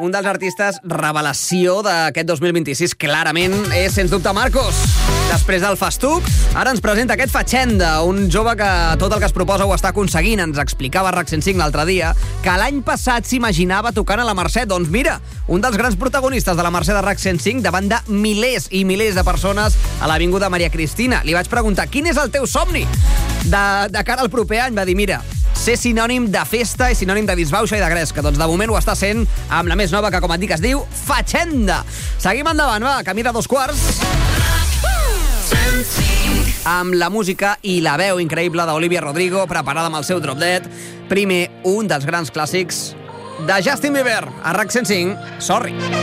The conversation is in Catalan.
un dels artistes revelació d'aquest 2026 clarament és, sens dubte, Marcos. Després del Festuc, ara ens presenta aquest Fatxenda, un jove que tot el que es proposa ho està aconseguint. Ens explicava RAC 105 l'altre dia que l'any passat s'imaginava tocant a la Mercè. Doncs mira, un dels grans protagonistes de la Mercè de RAC 105 davant de milers i milers de persones a l'Avinguda Maria Cristina. Li vaig preguntar, quin és el teu somni de cara al proper any? Va dir, mira, ser sinònim de festa i sinònim de disbauxa i de gresca. Doncs de moment ho està sent amb la més nova, que com et dic es diu Fatxenda. Seguim endavant, va, camí de 2/4. Amb la música i la veu increïble d'Olivia Rodrigo, preparada amb el seu Drop Dead. Primer, un dels grans clàssics de Justin Bieber a RAC 105, Sorry.